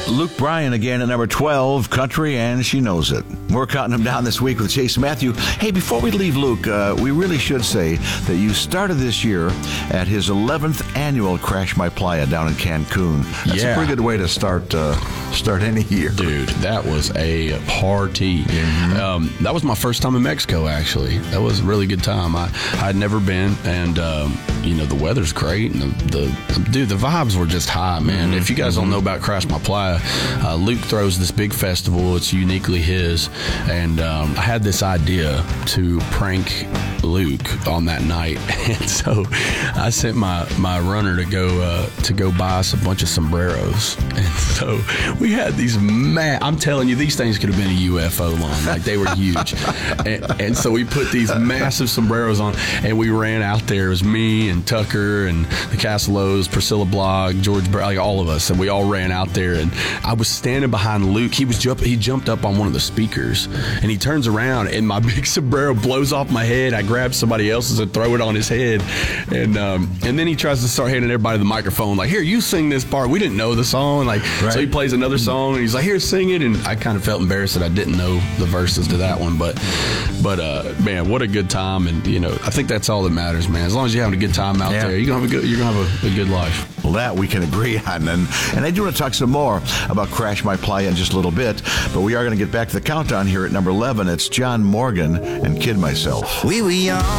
Luke Bryan again at number 12, Country, and She Knows It. We're counting him down this week with Chase Matthew. Hey, before we leave Luke, we really should say that you started this year at his 11th annual Crash My Playa down in Cancun. That's a pretty good way to start any year. Dude, that was a party. Mm-hmm. That was my first time in Mexico, actually. That was a really good time. I'd never been, and the weather's great, and the vibes were just high, man. Mm-hmm. If you guys don't know about Crash My Playa, Luke throws this big festival. It's uniquely his, and I had this idea to prank Luke on that night, and so I sent my runner to go buy us a bunch of sombreros, and so we had these I'm telling you, these things could have been a UFO lawn. Like, they were huge. and so we put these massive sombreros on, and we ran out there. It was me and Tucker and the Castellos, Priscilla Blogg, George Brown, like all of us, and we all ran out there, and I was standing behind Luke. He jumped up on one of the speakers, and he turns around, and my big sombrero blows off my head. I grab somebody else's and throw it on his head, and then he tries to start handing everybody the microphone, like, here, you sing this part. We didn't know the song, like, right. So he plays another song, and he's like, here, sing it, and I kind of felt embarrassed that I didn't know the verses to that one, but man, what a good time. And I think that's all that matters, man. As long as you're having a good time out there, you're gonna have a good life. Well, that we can agree on, and I do want to talk some more about Crash My Playa in just a little bit, but we are going to get back to the countdown here at number 11. It's John Morgan and Kid Myself. We were young